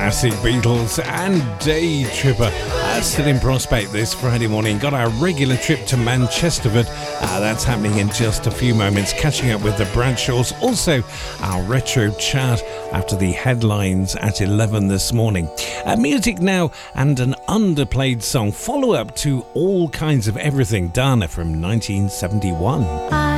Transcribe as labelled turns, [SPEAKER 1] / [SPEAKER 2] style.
[SPEAKER 1] Classic Beatles and Day Tripper. Still in prospect this Friday morning. Got our regular trip to Manchesterford. That's happening in just a few moments. Catching up with the Bradshaws. Also, our retro chart after the headlines at 11 this morning. Music now and an underplayed song. Follow up to All Kinds of Everything, Dana from 1971.